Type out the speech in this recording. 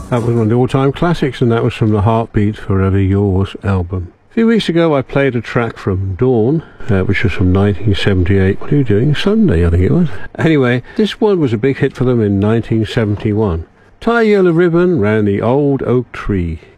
That was one of the all-time classics, and that was from the Heartbeat Forever Yours album. A few weeks ago I played a track from Dawn, which was from 1978. What are you doing? Sunday, I think it was. Anyway, this one was a big hit for them in 1971. Tie a yellow ribbon round the old oak tree.